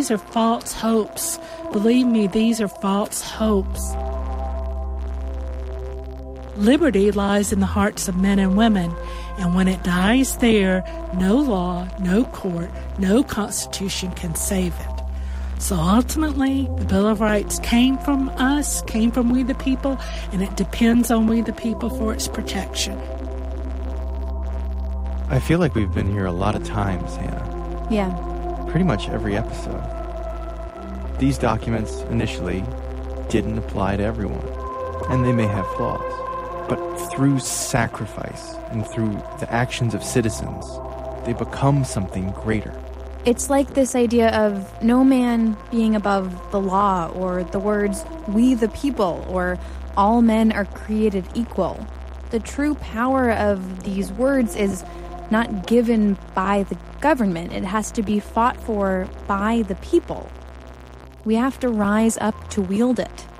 these are false hopes. Believe me, these are false hopes. Liberty lies in the hearts of men and women, and when it dies there, no law, no court, no constitution can save it. So ultimately, the Bill of Rights came from us, came from we the people, and it depends on we the people for its protection. I feel like we've been here a lot of times, Hannah. Yeah. Pretty much every episode. These documents initially didn't apply to everyone, and they may have flaws. But through sacrifice and through the actions of citizens, they become something greater. It's like this idea of no man being above the law, or the words, we the people, or all men are created equal. The true power of these words is not given by the government. It has to be fought for by the people. We have to rise up to wield it.